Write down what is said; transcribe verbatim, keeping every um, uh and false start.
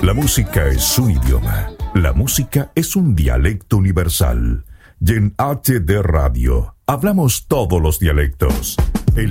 La música es un idioma. La música es un dialecto universal. Y en H D Radio hablamos todos los dialectos.